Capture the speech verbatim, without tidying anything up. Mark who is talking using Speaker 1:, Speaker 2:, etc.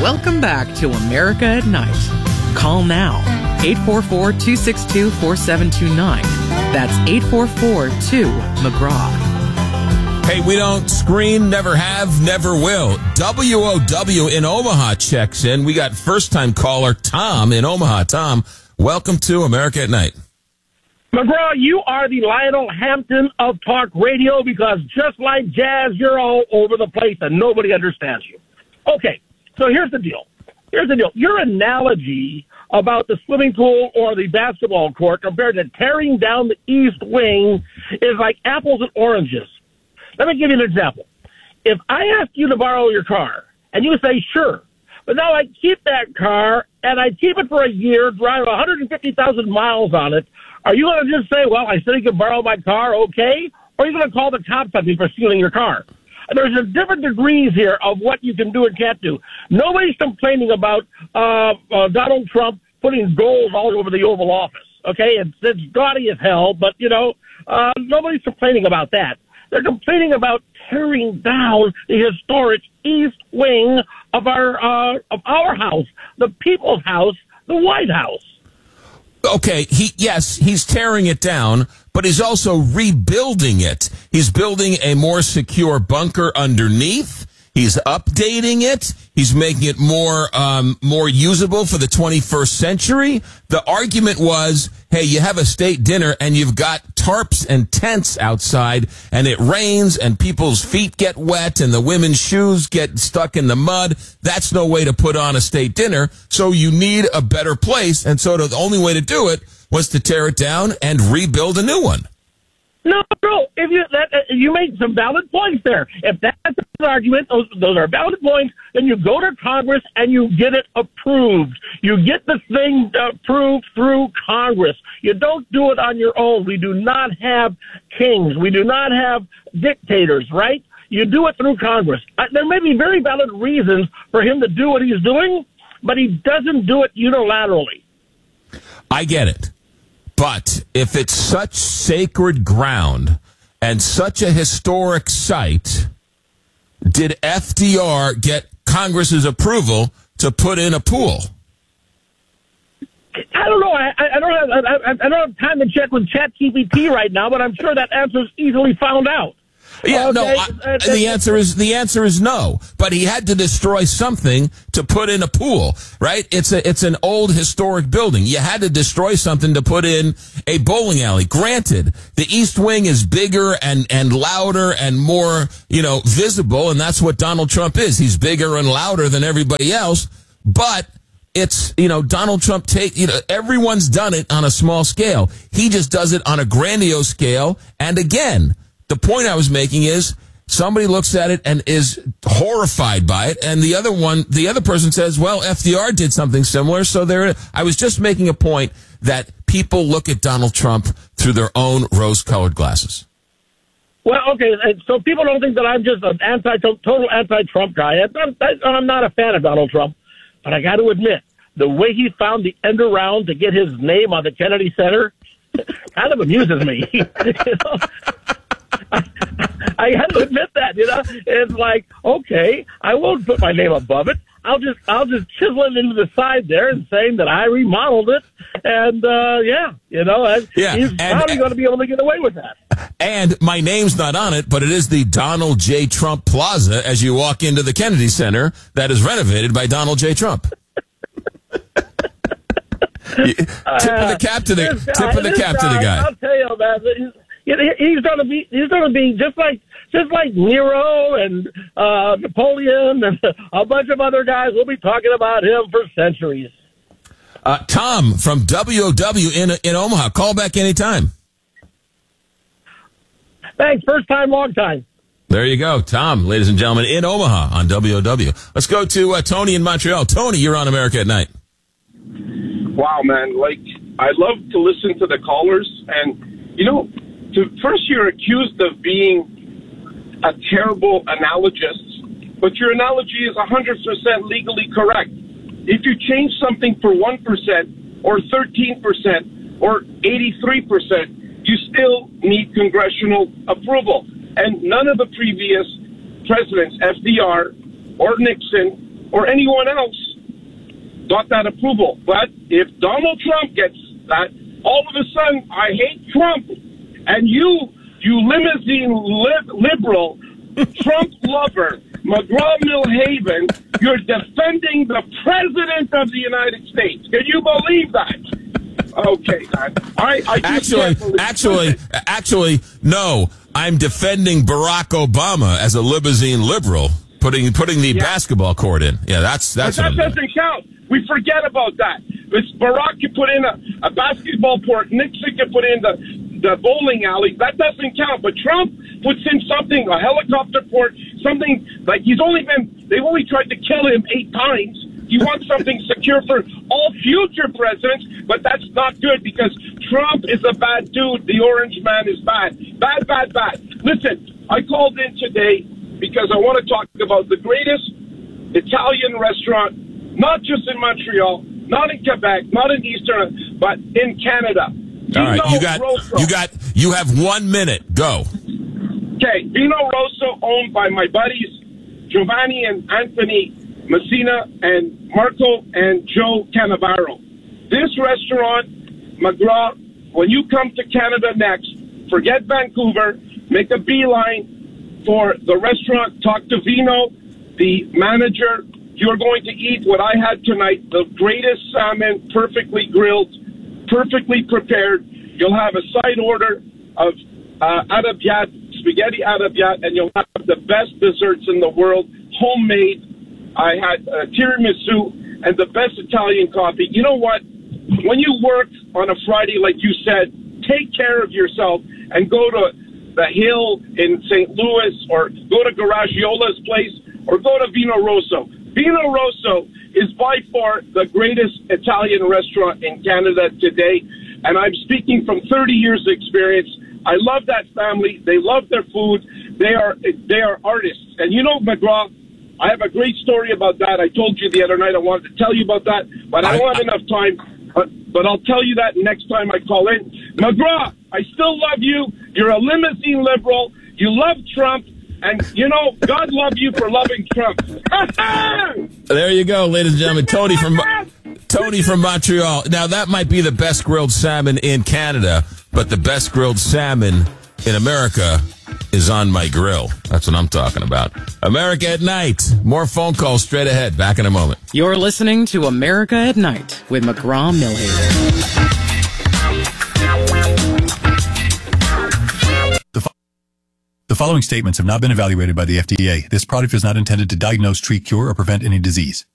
Speaker 1: Welcome back to America at Night. Call now, eight four four, two six two, four seven two nine. That's eight four four, two, McGraw.
Speaker 2: Hey, we don't screen, never have, never will. W O W in Omaha checks in. We got first-time caller Tom in Omaha. Tom, welcome to America at Night.
Speaker 3: McGraw, you are the Lionel Hampton of talk radio because just like jazz, you're all over the place and nobody understands you. Okay, so here's the deal. Here's the deal. Your analogy about the swimming pool or the basketball court compared to tearing down the East Wing is like apples and oranges. Let me give you an example. If I ask you to borrow your car and you say, sure, but now I keep that car and I keep it for a year, drive one hundred fifty thousand miles on it, are you going to just say, well, I said you could borrow my car, okay? Or are you going to call the cops on me for stealing your car? There's a different degrees here of what you can do and can't do. Nobody's complaining about uh, uh, Donald Trump putting gold all over the Oval Office, okay? It's, it's gaudy as hell, but, you know, uh, nobody's complaining about that. They're complaining about tearing down the historic East Wing of our uh, of our house, the people's house, the White House.
Speaker 2: Okay, he yes, he's tearing it down, but he's also rebuilding it. He's building a more secure bunker underneath. He's updating it. He's making it more um, more usable for the twenty-first century. The argument was, hey, you have a state dinner and you've got tarps and tents outside and it rains and people's feet get wet and the women's shoes get stuck in the mud. That's no way to put on a state dinner. So you need a better place. And so the only way to do it was to tear it down and rebuild a new one.
Speaker 3: No, no. If you that uh, you make some valid points there. If that's an argument, those, those are valid points. Then you go to Congress and you get it approved. You get the thing approved through Congress. You don't do it on your own. We do not have kings. We do not have dictators, right? You do it through Congress. Uh, there may be very valid reasons for him to do what he's doing, but he doesn't do it unilaterally.
Speaker 2: I get it. But if it's such sacred ground and such a historic site, did F D R get Congress's approval to put in a pool?
Speaker 3: I don't know. I, I don't have I, I don't have time to check with ChatGPT right now, but I'm sure that answer is easily found out.
Speaker 2: Yeah,
Speaker 3: okay.
Speaker 2: no. I, the answer is the answer is no. But he had to destroy something to put in a pool, right? It's a it's an old historic building. You had to destroy something to put in a bowling alley. Granted, the East Wing is bigger and and louder and more, you know, visible, and that's what Donald Trump is. He's bigger and louder than everybody else. But it's, you know, Donald Trump take, you know, everyone's done it on a small scale. He just does it on a grandiose scale. And again, the point I was making is somebody looks at it and is horrified by it, and the other one, the other person says, well, F D R did something similar, so there. I was just making a point that people look at Donald Trump through their own rose-colored glasses.
Speaker 3: Well, okay, so people don't think that I'm just an anti, total anti-Trump guy. I'm, I'm not a fan of Donald Trump, but I got to admit, the way he found the end around to get his name on the Kennedy Center kind of amuses me. You know? I, I have to admit that, you know, it's like, okay, I won't put my name above it. I'll just, I'll just chisel it into the side there and saying that I remodeled it. And, uh, yeah, you know, and
Speaker 2: yeah,
Speaker 3: he's
Speaker 2: and,
Speaker 3: probably going to be able to get away with that.
Speaker 2: And my name's not on it, but it is the Donald J. Trump Plaza as you walk into the Kennedy Center that is renovated by Donald J. Trump. tip of the cap to the,
Speaker 3: uh,
Speaker 2: tip of the cap
Speaker 3: guy,
Speaker 2: to the guy.
Speaker 3: I'll tell you, man. He's going to be. He's going to be just like just like Nero and uh, Napoleon and a bunch of other guys. We'll be talking about him for centuries.
Speaker 2: Uh, Tom from W O W in in Omaha. Call back anytime.
Speaker 3: Thanks. First time, long time.
Speaker 2: There you go, Tom, ladies and gentlemen, in Omaha on W O W. Let's go to uh, Tony in Montreal. Tony, you're on America at Night.
Speaker 4: Wow, man! Like I love to listen to the callers, and you know. To, first, you're accused of being a terrible analogist, but your analogy is one hundred percent legally correct. If you change something for one percent or thirteen percent or eighty-three percent, you still need congressional approval. And none of the previous presidents, F D R or Nixon or anyone else got that approval. But if Donald Trump gets that, all of a sudden, I hate Trump. And you, you limousine li- liberal, Trump lover, McGraw-Milhaven, you're defending the President of the United States. Can you believe that? Okay, I, I just
Speaker 2: actually, actually,
Speaker 4: Listen.
Speaker 2: actually, no. I'm defending Barack Obama as a limousine liberal, putting putting the
Speaker 4: Yeah.
Speaker 2: basketball court in. Yeah, that's that's.
Speaker 4: But
Speaker 2: what
Speaker 4: that
Speaker 2: I'm doing.
Speaker 4: doesn't count. We forget about that. It's Barack could put in a, a basketball court. Nixon could put in the, the bowling alley. That doesn't count. But Trump puts in something, a helicopter port, something like he's only been, they've only tried to kill him eight times. He wants something secure for all future presidents, but that's not good because Trump is a bad dude. The orange man is bad. Bad, bad, bad. Listen, I called in today because I want to talk about the greatest Italian restaurant, not just in Montreal, not in Quebec, not in Eastern, but in Canada.
Speaker 2: All right,
Speaker 4: Vino
Speaker 2: you got,
Speaker 4: Rosso.
Speaker 2: you got, you have one minute. Go.
Speaker 4: Okay, Vino Rosso, owned by my buddies Giovanni and Anthony Messina and Marco and Joe Cannavaro. This restaurant, McGraw, when you come to Canada next, forget Vancouver, make a beeline for the restaurant, talk to Vino, the manager. You're going to eat what I had tonight, the greatest salmon, perfectly grilled, perfectly prepared. You'll have a side order of uh, arrabbiata, spaghetti arrabbiata, and you'll have the best desserts in the world, homemade. I had uh, tiramisu and the best Italian coffee. You know what? When you work on a Friday, like you said, take care of yourself and go to the Hill in Saint Louis or go to Garagiola's place or go to Vino Rosso. Vino Rosso is by far the greatest Italian restaurant in Canada today, and I'm speaking from thirty years of experience. I love that family. They love their food. They are they are artists. And you know, McGraw, I have a great story about that. I told you the other night I wanted to tell you about that, but I don't have enough time. But, but I'll tell you that next time I call in. McGraw, I still love you. You're a limousine liberal. You love Trump. And, you know, God love you for loving Trump.
Speaker 2: There you go, ladies and gentlemen. Tony from Tony from Montreal. Now, that might be the best grilled salmon in Canada, but the best grilled salmon in America is on my grill. That's what I'm talking about. America at Night. More phone calls straight ahead. Back in a moment.
Speaker 1: You're listening to America at Night with McGraw-Milhaven.
Speaker 5: The following statements have not been evaluated by the F D A. This product is not intended to diagnose, treat, cure, or prevent any disease.